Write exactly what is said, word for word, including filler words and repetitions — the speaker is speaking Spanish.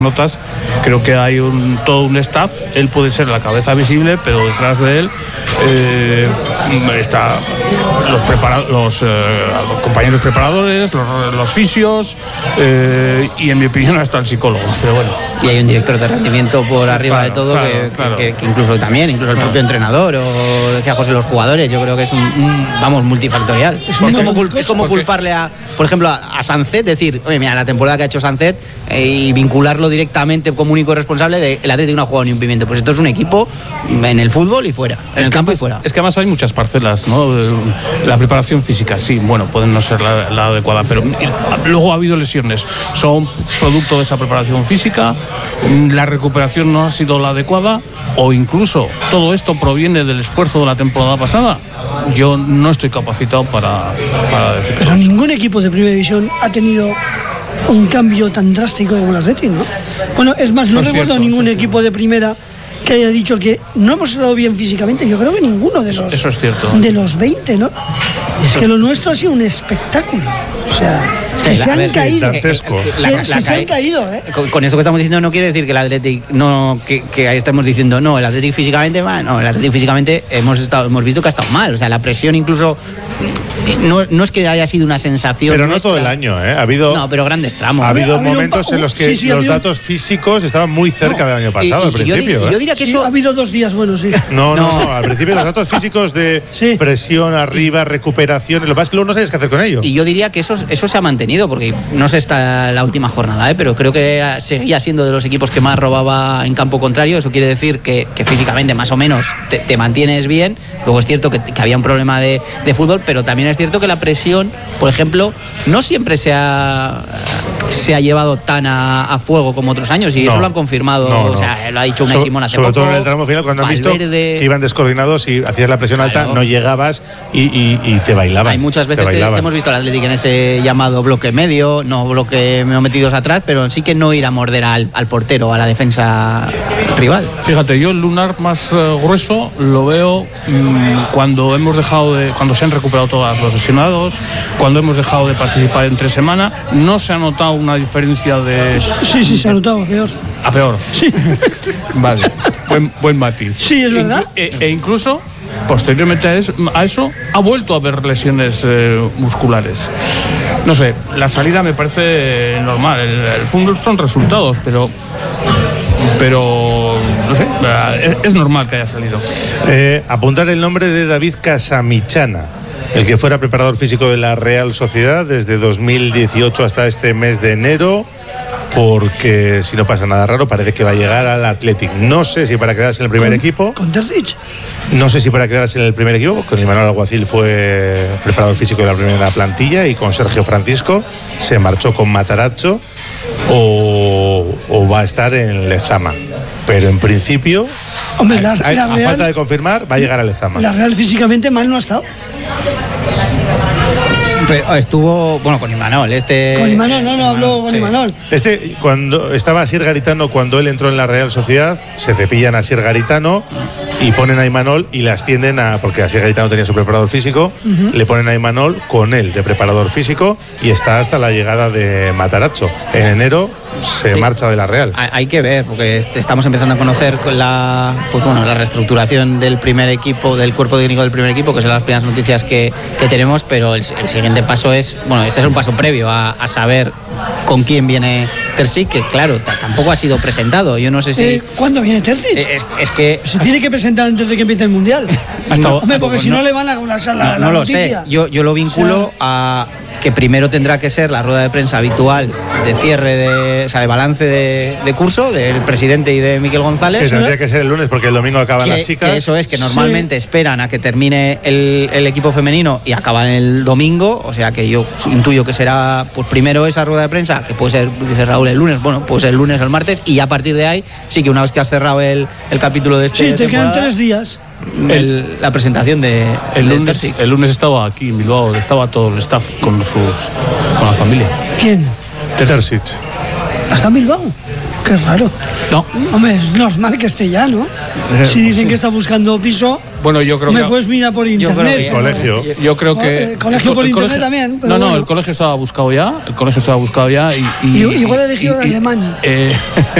notas, creo que hay un, todo un staff. Él puede ser la cabeza visible, pero detrás de él eh, está los, prepara- los, eh, los compañeros preparadores, los, los fisios eh, y en mi opinión hasta el psicólogo, pero bueno. Y hay un director de rendimiento por arriba claro, de todo claro, que, claro. Que, que incluso también, incluso el claro. propio entrenador o decía José los jugadores, yo creo que es un, un vamos, multifactorial. Es, es como, cul- es como culparle a, por ejemplo, a, a Sancet, decir, oye, mira, la temporada que ha hecho Sancet eh, y vincularlo directamente como único responsable del Atlético no ha jugado ni un pimiento. Pues esto es un equipo en el fútbol y fuera, en es el campo además, y fuera. Es que además hay muchas parcelas, ¿no? La preparación física, sí, bueno, pueden no ser la, la adecuada, pero luego ha habido lesiones, son producto de esa preparación física, la recuperación no ha sido la adecuada o incluso todo esto proviene del esfuerzo de la temporada pasada. Yo no estoy capacitado para, para decir. Pero ningún equipo de primera división ha tenido un cambio tan drástico como el Atlético, ¿no? Bueno, es más, no es recuerdo cierto, ningún equipo cierto. de primera que haya dicho que no hemos estado bien físicamente. Yo creo que ninguno de los, eso es cierto. de los veinte, ¿no? Es que lo nuestro ha sido un espectáculo. O sea, que se han caído. Que se han caído, ¿eh? Con, con eso que estamos diciendo no quiere decir que el Atlético no, que, que ahí estamos diciendo no, el Atlético físicamente va, no, el Atlético físicamente hemos estado, hemos visto que ha estado mal. O sea, la presión incluso no, no es que haya sido una sensación. Pero no nuestra. todo el año, ¿eh? Ha habido. No, pero grandes tramos. Ha habido, ha habido momentos un, en los que sí, sí, los habido, datos físicos estaban muy cerca no, del año pasado, y, y, al principio. Yo, ¿eh? yo diría que sí, eso. Ha habido dos días buenos, sí. No, no, no, no, al principio los datos físicos de sí. presión arriba, recuperación, lo que pasa es que luego no sabes qué hacer con ello. Y yo diría que eso, eso se ha mantenido, porque no sé hasta la última jornada, ¿eh? Pero creo que era, seguía siendo de los equipos que más robaba en campo contrario. Eso quiere decir que, que físicamente más o menos te, te mantienes bien. Luego es cierto que, que había un problema de, de fútbol, pero también es cierto que la presión, por ejemplo, no siempre se ha, se ha llevado tan a, a fuego como otros años, y no, eso lo han confirmado, no, no. O sea, lo ha dicho Unai so, Simón hace sobre poco. Sobre todo en el tramo final, cuando Valverde, han visto que iban descoordinados y hacías la presión claro. alta, no llegabas y, y, y te bailaban. Hay muchas veces que, que hemos visto al Atlético en ese llamado bloque medio, no bloque metidos atrás, pero sí que no ir a morder al, al portero, a la defensa rival. Fíjate, yo el lunar más uh, grueso lo veo mmm, cuando hemos dejado de, cuando se han recuperado todos los lesionados, cuando hemos dejado de participar entre semana, no se ha notado una diferencia de. Sí, sí, se ha notado, peor. A peor. Sí. Vale, buen, buen matiz. Sí, es verdad. E, e incluso, posteriormente a eso, a eso, ha vuelto a haber lesiones eh, musculares. No sé, la salida me parece normal. El, el fútbol son resultados, pero. Pero. No sé, es, es normal que haya salido. Eh, apuntar el nombre de David Casamichana, el que fuera preparador físico de la Real Sociedad desde dos mil dieciocho hasta este mes de enero, porque si no pasa nada raro parece que va a llegar al Athletic. No sé si para quedarse en el primer ¿Con, equipo con Terzic? No sé si para quedarse en el primer equipo. Con Imanol Alguacil fue preparador físico de la primera plantilla, y con Sergio Francisco se marchó con Matarazzo, o, o va a estar en Lezama. Pero en principio, Hombre, la, a, la a Real, falta de confirmar, va a llegar a Lezama. La Real físicamente mal no ha estado. Pero estuvo, bueno, con Imanol, este... Con Imanol, no, no habló con sí. Imanol. Este, cuando estaba Asier Garitano, cuando él entró en la Real Sociedad, se cepillan a Asier Garitano y ponen a Imanol y le ascienden a, porque Asier Garitano tenía su preparador físico, uh-huh. le ponen a Imanol con él de preparador físico, y está hasta la llegada de Matarazzo. En enero se sí. marcha de la Real. Hay que ver, porque estamos empezando a conocer la, pues bueno, la reestructuración del primer equipo, del cuerpo técnico del primer equipo, que son las primeras noticias que, que tenemos, pero el, el siguiente paso es, bueno, este es un paso previo a, a saber con quién viene Terzic, que claro, t- tampoco ha sido presentado. Yo no sé si... Eh, ¿Cuándo viene Terzic? Es, es que... Se tiene que presentar antes de que empiece el Mundial. Hasta, no, hombre, porque no, si no, no le van a la, la, la, la No lo noticia. sé, yo, yo lo vinculo o sea, a que primero tendrá que ser la rueda de prensa habitual de cierre, de, o sea, de balance de, de curso del presidente y de Miquel González. Que tendría que ser el lunes, porque el domingo acaban que, las chicas. Que eso es, que normalmente sí. esperan a que termine el, el equipo femenino y acaban el domingo, o sea que yo intuyo que será pues primero esa rueda de prensa, que puede ser, dice Raúl, el lunes, bueno, puede ser el lunes o el martes, y a partir de ahí sí que una vez que has cerrado el, el capítulo de este sí, te quedan tres días. El, la presentación de el de lunes Terzic. El lunes estaba aquí en Bilbao, estaba todo el staff con sus con la familia. ¿Quién? Terzic. ¿Hasta en Bilbao? Qué raro. No. Hombre, es normal que esté ya, ¿no? Eh, Si dicen sí. que está buscando piso, Bueno, yo creo me que. puedes mirar por Yo creo internet. que- Colegio. Yo creo que. El colegio por internet también, pero No, no, bueno. el colegio estaba buscado ya. El colegio estaba buscado ya y. y- I- igual ha elegido el alemán. eh,